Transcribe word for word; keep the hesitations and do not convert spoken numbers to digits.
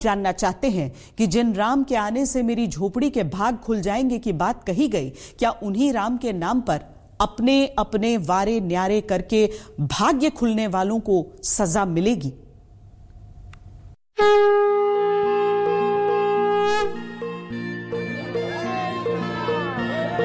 जानना चाहते हैं कि जिन राम के आने से मेरी झोपड़ी के भाग खुल जाएंगे की बात कही गई, क्या उन्हीं राम के नाम पर अपने अपने वारे न्यारे करके भाग्य खुलने वालों को सजा मिलेगी?